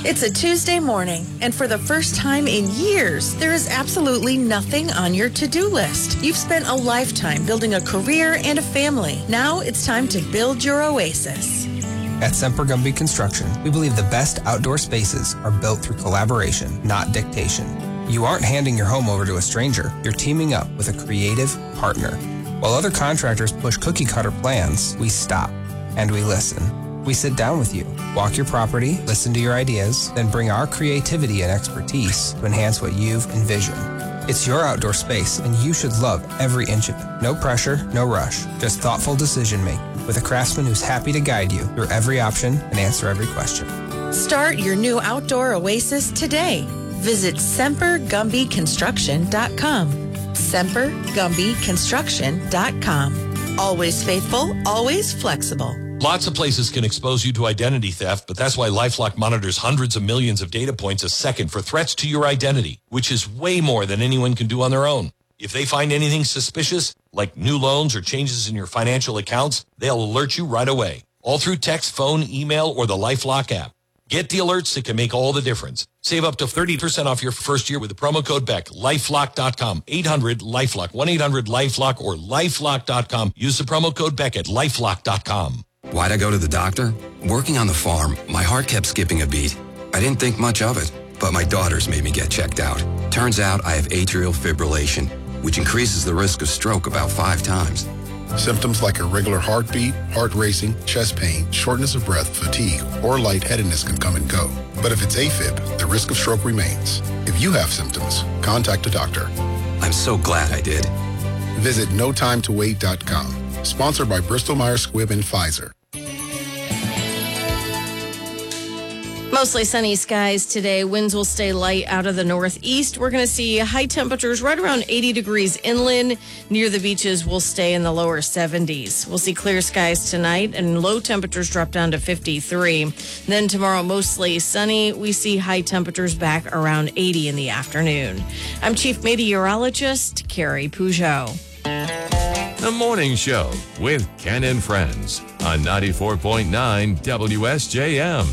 It's a Tuesday morning, and for the first time in years, there is absolutely nothing on your to-do list. You've spent a lifetime building a career and a family. Now it's time to build your oasis. At Semper Gumby Construction, we believe the best outdoor spaces are built through collaboration, not dictation. You aren't handing your home over to a stranger. You're teaming up with a creative partner. While other contractors push cookie-cutter plans, we stop and we listen. We sit down with you, walk your property, listen to your ideas, then bring our creativity and expertise to enhance what you've envisioned. It's your outdoor space, and you should love every inch of it. No pressure, no rush, just thoughtful decision-making with a craftsman who's happy to guide you through every option and answer every question. Start your new outdoor oasis today. Visit SemperGumbyConstruction.com. SemperGumbyConstruction.com. Always faithful, always flexible. Lots of places can expose you to identity theft, but that's why LifeLock monitors hundreds of millions of data points a second for threats to your identity, which is way more than anyone can do on their own. If they find anything suspicious, like new loans or changes in your financial accounts, they'll alert you right away, all through text, phone, email, or the LifeLock app. Get the alerts that can make all the difference. Save up to 30% off your first year with the promo code BECK. LifeLock.com. 800-LifeLock. 1-800-LifeLock or LifeLock.com. Use the promo code BECK at LifeLock.com. Why'd I go to the doctor? Working on the farm, my heart kept skipping a beat. I didn't think much of it, but my daughters made me get checked out. Turns out I have atrial fibrillation, which increases the risk of stroke about 5 times. Symptoms like irregular heartbeat, heart racing, chest pain, shortness of breath, fatigue, or lightheadedness can come and go. But if it's AFib, the risk of stroke remains. If you have symptoms, contact a doctor. I'm so glad I did. Visit notimetowait.com. Sponsored by Bristol-Myers Squibb and Pfizer. Mostly sunny skies today. Winds will stay light out of the northeast. We're going to see high temperatures right around 80 degrees inland. Near the beaches, we'll stay in the lower 70s. We'll see clear skies tonight, and low temperatures drop down to 53. Then tomorrow, mostly sunny. We see high temperatures back around 80 in the afternoon. I'm Chief Meteorologist Carrie Peugeot. The Morning Show with Ken and Friends on 94.9 WSJM.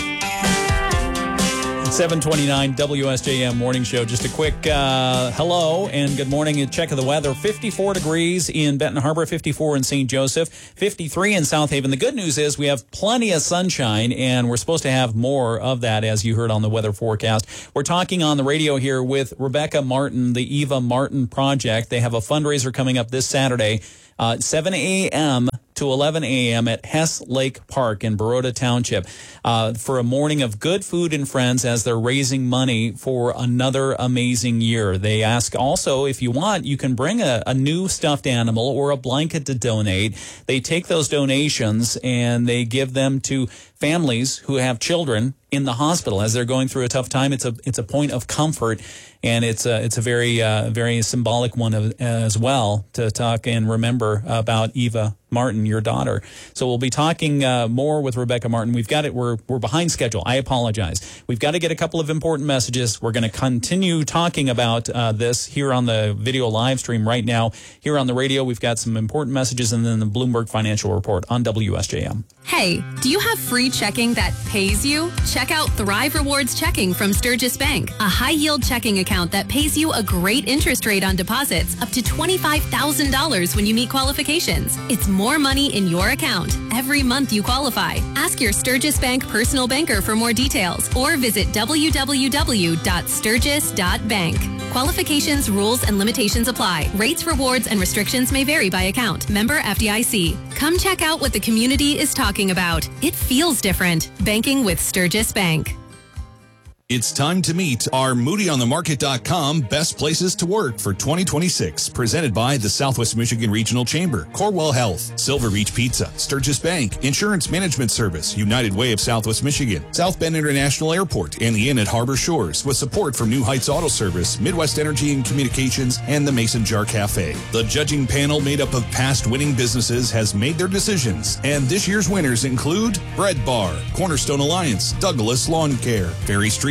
729 WSJM Morning Show. Just a quick hello and good morning. A check of the weather. 54 degrees in Benton Harbor, 54 in St. Joseph, 53 in South Haven. The good news is we have plenty of sunshine, and we're supposed to have more of that, as you heard on the weather forecast. We're talking on the radio here with Rebecca Martin, the Eva Martin Project. They have a fundraiser coming up this Saturday, 7 a.m. to 11 a.m. at Hess Lake Park in Baroda Township for a morning of good food and friends as they're raising money for another amazing year. They ask also, if you want, you can bring a new stuffed animal or a blanket to donate. They take those donations and they give them to families who have children in the hospital as they're going through a tough time. It's a point of comfort, and it's a very symbolic one as well to talk and remember about Eva Martin, your daughter. So we'll be talking more with Rebecca Martin. We've got it. We're behind schedule. I apologize. We've got to get a couple of important messages. We're going to continue talking about this here on the video live stream right now. Here on the radio, we've got some important messages, and then the Bloomberg Financial Report on WSJM. Hey, do you have free checking that pays you? Check out Thrive Rewards Checking from Sturgis Bank, a high-yield checking account that pays you a great interest rate on deposits up to $25,000 when you meet qualifications. It's more money in your account every month you qualify. Ask your Sturgis Bank personal banker for more details or visit www.sturgis.bank. Qualifications, rules, and limitations apply. Rates, rewards, and restrictions may vary by account. Member FDIC. Come check out what the community is talking about. It feels different. Banking with Sturgis Bank. It's time to meet our MoodyOnTheMarket.com best places to work for 2026, presented by the Southwest Michigan Regional Chamber, Corewell Health, Silver Beach Pizza, Sturgis Bank, Insurance Management Service, United Way of Southwest Michigan, South Bend International Airport, and the Inn at Harbor Shores, with support from New Heights Auto Service, Midwest Energy and Communications, and the Mason Jar Cafe. The judging panel, made up of past winning businesses, has made their decisions, and this year's winners include Bread Bar, Cornerstone Alliance, Douglas Lawn Care, Ferry Street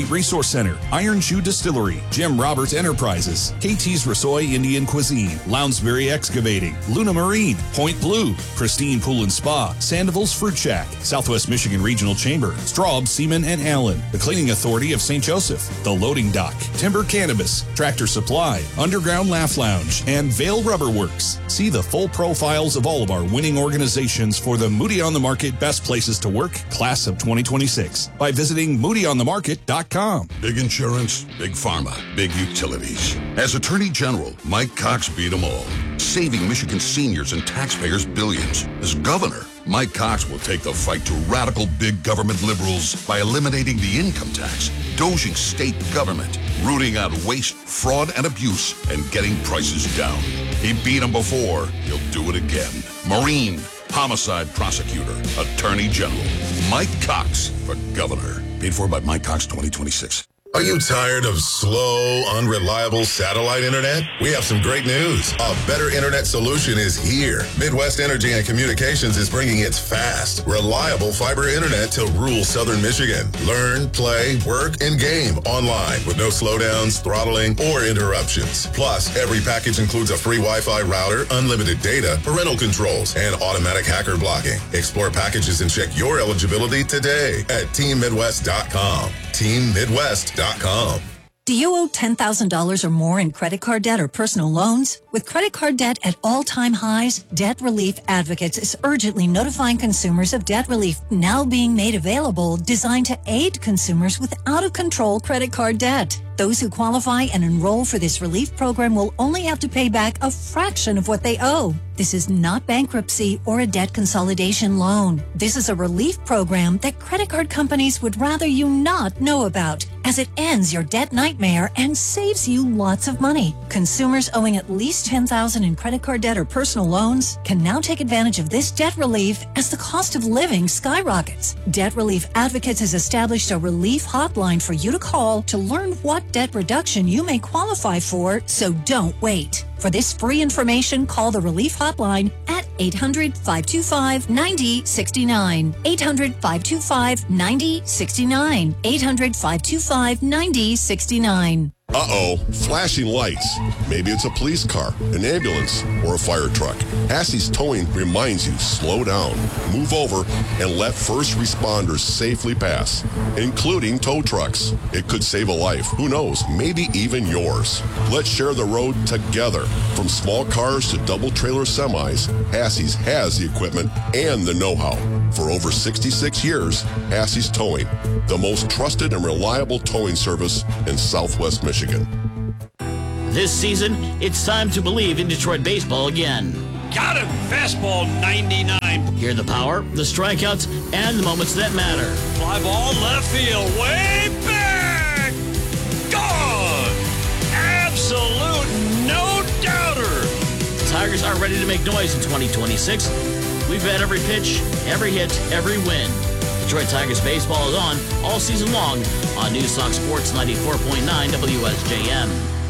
Street Resource Center, Iron Shoe Distillery, Jim Roberts Enterprises, KT's Rasoy Indian Cuisine, Lounsbury Excavating, Luna Marine, Point Blue, Pristine Pool and Spa, Sandoval's Fruit Shack, Southwest Michigan Regional Chamber, Straub, Seaman and Allen, the Cleaning Authority of St. Joseph, the Loading Dock, Timber Cannabis, Tractor Supply, Underground Laugh Lounge, and Vale Rubber Works. See the full profiles of all of our winning organizations for the Moody on the Market Best Places to Work Class of 2026 by visiting moodyonthemarket.com. Big insurance, big pharma, big utilities. As Attorney General, Mike Cox beat them all, saving Michigan seniors and taxpayers billions. As governor, Mike Cox will take the fight to radical big government liberals by eliminating the income tax, doging state government, rooting out waste, fraud, and abuse, and getting prices down. He beat them before. He'll do it again. Marine, homicide prosecutor, Attorney General, Mike Cox for governor. Paid for by Mike Cox 2026. Are you tired of slow, unreliable satellite internet? We have some great news. A better internet solution is here. Midwest Energy and Communications is bringing its fast, reliable fiber internet to rural southern Michigan. Learn, play, work, and game online with no slowdowns, throttling, or interruptions. Plus, every package includes a free Wi-Fi router, unlimited data, parental controls, and automatic hacker blocking. Explore packages and check your eligibility today at teammidwest.com. teammidwest.com. Do you owe $10,000 or more in credit card debt or personal loans? With credit card debt at all-time highs, Debt Relief Advocates is urgently notifying consumers of debt relief now being made available, designed to aid consumers with out-of-control credit card debt. Those who qualify and enroll for this relief program will only have to pay back a fraction of what they owe. This is not bankruptcy or a debt consolidation loan. This is a relief program that credit card companies would rather you not know about, as it ends your debt nightmare and saves you lots of money. Consumers owing at least $10,000 in credit card debt or personal loans can now take advantage of this debt relief as the cost of living skyrockets. Debt Relief Advocates has established a relief hotline for you to call to learn what debt reduction you may qualify for, so don't wait. For this free information, call the Relief Hotline at 800-525-9069. 800-525-9069. 800-525-9069. Uh-oh, flashing lights. Maybe it's a police car, an ambulance, or a fire truck. Hassey's Towing reminds you, slow down, move over, and let first responders safely pass, including tow trucks. It could save a life. Who knows? Maybe even yours. Let's share the road together. From small cars to double-trailer semis, Hassey's has the equipment and the know-how. For over 66 years, Hassey's Towing, the most trusted and reliable towing service in Southwest Michigan. This season, it's time to believe in Detroit baseball again. Got him! Fastball 99. Hear the power, the strikeouts, and the moments that matter. Fly ball left field, way back! Gone! Absolute no-doubter! The Tigers are ready to make noise in 2026. We've had every pitch, every hit, every win. Detroit Tigers baseball is on all season long on News Talk Sports 94.9 WSJM.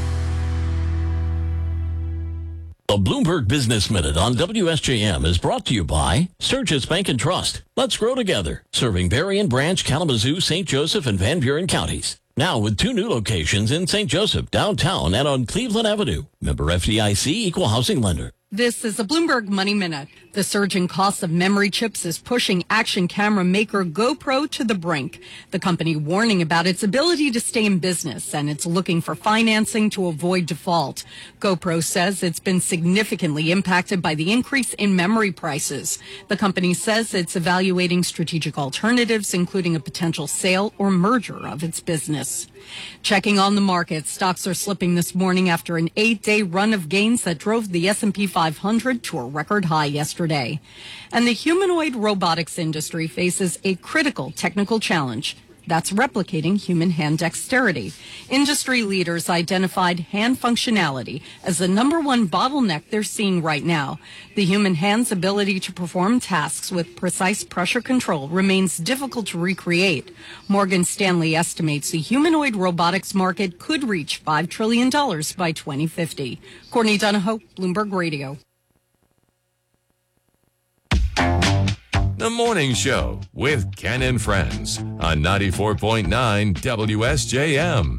The Bloomberg Business Minute on WSJM is brought to you by Sturgis Bank and Trust. Let's grow together. Serving Berrien Branch, Kalamazoo, St. Joseph, and Van Buren counties. Now with 2 new locations in St. Joseph, downtown, and on Cleveland Avenue. Member FDIC, Equal Housing Lender. This is a Bloomberg Money Minute. The surge in cost of memory chips is pushing action camera maker GoPro to the brink. The company warning about its ability to stay in business, and it's looking for financing to avoid default. GoPro says it's been significantly impacted by the increase in memory prices. The company says it's evaluating strategic alternatives, including a potential sale or merger of its business. Checking on the market, stocks are slipping this morning after an 8-day run of gains that drove the S&P 500 to a record high yesterday. And the humanoid robotics industry faces a critical technical challenge. That's replicating human hand dexterity. Industry leaders identified hand functionality as the #1 bottleneck they're seeing right now. The human hand's ability to perform tasks with precise pressure control remains difficult to recreate. Morgan Stanley estimates the humanoid robotics market could reach $5 trillion by 2050. Courtney Donahoe, Bloomberg Radio. The Morning Show with Ken and Friends on 94.9 WSJM.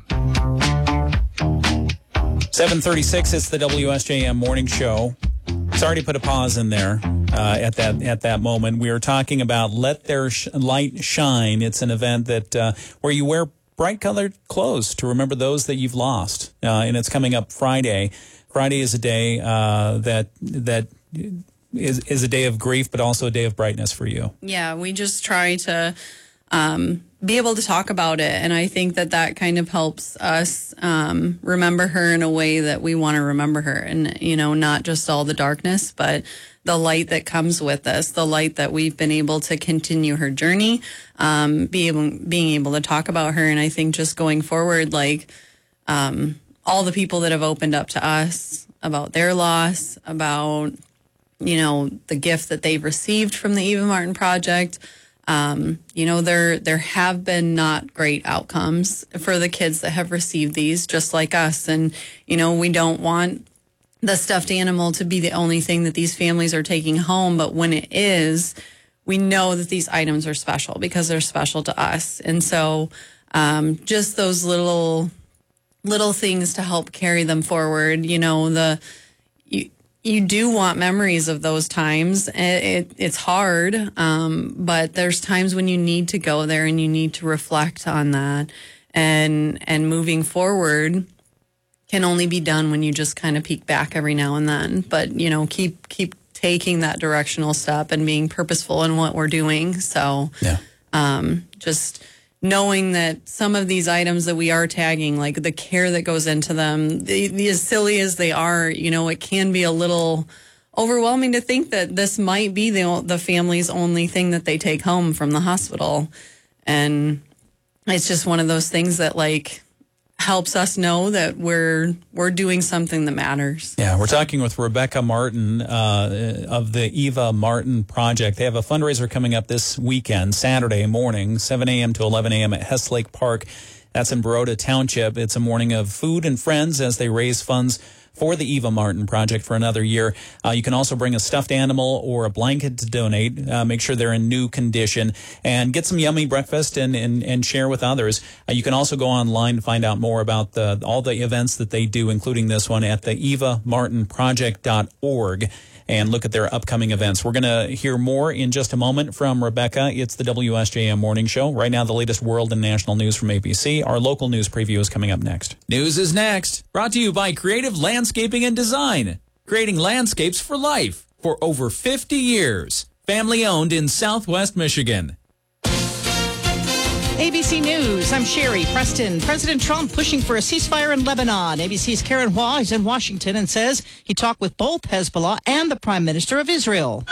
7:36, it's the WSJM Morning Show. Sorry to put a pause in there at that moment. We are talking about Let Their Light Shine. It's an event that where you wear bright colored clothes to remember those that you've lost. And it's coming up Friday. Friday is a day that is a day of grief, but also a day of brightness for you. Yeah, we just try to be able to talk about it. And I think that kind of helps us remember her in a way that we want to remember her. And, not just all the darkness, but the light that comes with this, the light that we've been able to continue her journey, being able to talk about her. And I think just going forward, all the people that have opened up to us about their loss, about, the gift that they've received from the Eva Martin Project. There have been not great outcomes for the kids that have received these, just like us. And, we don't want the stuffed animal to be the only thing that these families are taking home. But when it is, we know that these items are special because they're special to us. And so just those little things to help carry them forward, you do want memories of those times. It's hard, but there's times when you need to go there and you need to reflect on that. And moving forward can only be done when you just kind of peek back every now and then. But, keep taking that directional step and being purposeful in what we're doing. So just knowing that some of these items that we are tagging, like the care that goes into them, the as silly as they are, it can be a little overwhelming to think that this might be the family's only thing that they take home from the hospital. And it's just one of those things that helps us know that we're doing something that matters. Yeah, we're talking with Rebecca Martin of the Eva Martin Project. They have a fundraiser coming up this weekend, Saturday morning, 7 a.m. to 11 a.m. at Hess Lake Park. That's in Baroda Township. It's a morning of food and friends as they raise funds for the Eva Martin Project for another year. You can also bring a stuffed animal or a blanket to donate. Make sure they're in new condition and get some yummy breakfast and share with others. You can also go online to find out more about all the events that they do, including this one at the evamartinproject.org. And look at their upcoming events. We're going to hear more in just a moment from Rebecca. It's the WSJM Morning Show. Right now, the latest world and national news from ABC. Our local news preview is coming up next. News is next. Brought to you by Creative Landscaping and Design. Creating landscapes for life for over 50 years. Family owned in Southwest Michigan. ABC News, I'm Sherry Preston. President Trump pushing for a ceasefire in Lebanon. ABC's Karen Hua is in Washington and says he talked with both Hezbollah and the Prime Minister of Israel.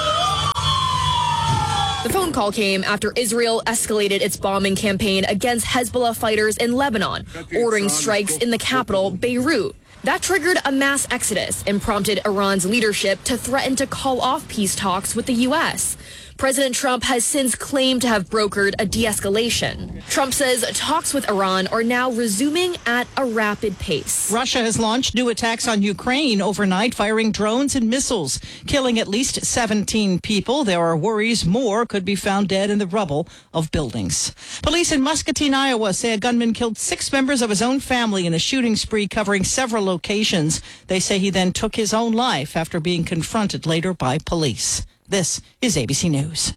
The phone call came after Israel escalated its bombing campaign against Hezbollah fighters in Lebanon, ordering strikes in the capital, Beirut. That triggered a mass exodus and prompted Iran's leadership to threaten to call off peace talks with the U.S. President Trump has since claimed to have brokered a de-escalation. Trump says talks with Iran are now resuming at a rapid pace. Russia has launched new attacks on Ukraine overnight, firing drones and missiles, killing at least 17 people. There are worries more could be found dead in the rubble of buildings. Police in Muscatine, Iowa say a gunman killed 6 members of his own family in a shooting spree covering several locations. They say he then took his own life after being confronted later by police. This is ABC News.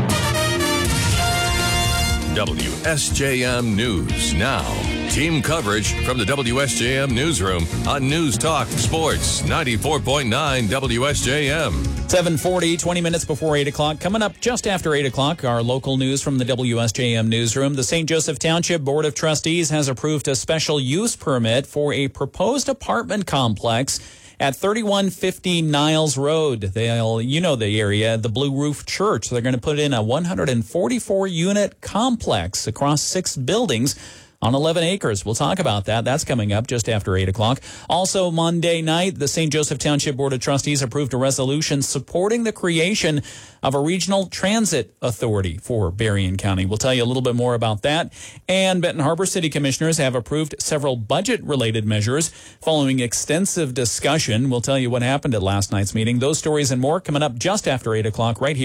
WSJM News now. Team coverage from the WSJM Newsroom on News Talk Sports 94.9 WSJM. 7:40, 20 minutes before 8 o'clock. Coming up just after 8 o'clock, our local news from the WSJM Newsroom. The St. Joseph Township Board of Trustees has approved a special use permit for a proposed apartment complex at 3150 Niles Road. You know the area, the Blue Roof Church. They're going to put in a 144-unit complex across 6 buildings on 11 acres. We'll talk about that. That's coming up just after 8 o'clock. Also, Monday night, the St. Joseph Township Board of Trustees approved a resolution supporting the creation of a regional transit authority for Berrien County. We'll tell you a little bit more about that. And Benton Harbor City Commissioners have approved several budget-related measures following extensive discussion. We'll tell you what happened at last night's meeting. Those stories and more coming up just after 8 o'clock right here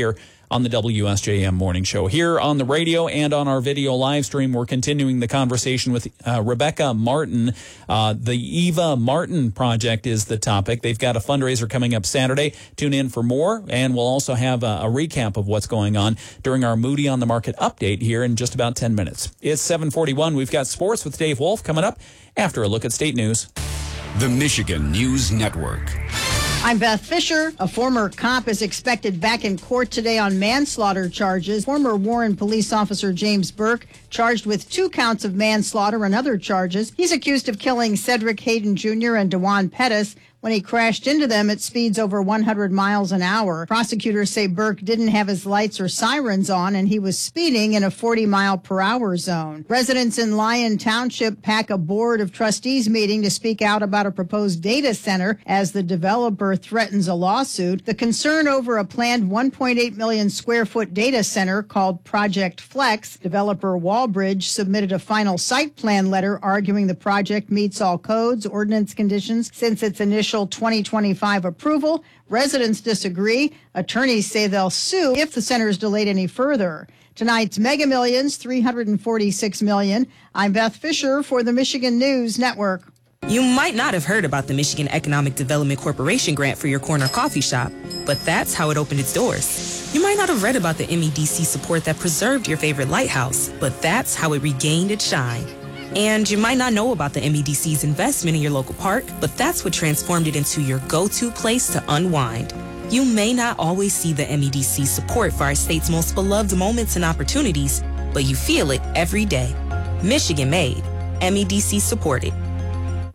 on the WSJM Morning Show. Here on the radio and on our video live stream, we're continuing the conversation with Rebecca Martin. The Eva Martin Project is the topic. They've got a fundraiser coming up Saturday. Tune in for more, and we'll also have a recap of what's going on during our Moody on the Market update here in just about 10 minutes. It's 7:41. We've got sports with Dave Wolf coming up after a look at state news. The Michigan News Network. I'm Beth Fisher. A former cop is expected back in court today on manslaughter charges. Former Warren police officer James Burke charged with 2 counts of manslaughter and other charges. He's accused of killing Cedric Hayden Jr. and DeJuan Pettis when he crashed into them at speeds over 100 miles an hour. Prosecutors say Burke didn't have his lights or sirens on, and he was speeding in a 40-mile-per-hour zone. Residents in Lyon Township pack a board of trustees meeting to speak out about a proposed data center as the developer threatens a lawsuit. The concern over a planned 1.8 million square foot data center called Project Flex. Developer Wallbridge submitted a final site plan letter arguing the project meets all codes, ordinance conditions since its initial 2025 approval. Residents disagree. Attorneys say they'll sue if the center is delayed any further. Tonight's Mega Millions, $346 million. I'm Beth Fisher for the Michigan News Network. You might not have heard about the Michigan Economic Development Corporation grant for your corner coffee shop, but that's how it opened its doors. You might not have read about the MEDC support that preserved your favorite lighthouse, but that's how it regained its shine. And you might not know about the MEDC's investment in your local park, but that's what transformed it into your go-to place to unwind. You may not always see the MEDC support for our state's most beloved moments and opportunities, but you feel it every day. Michigan made, MEDC supported.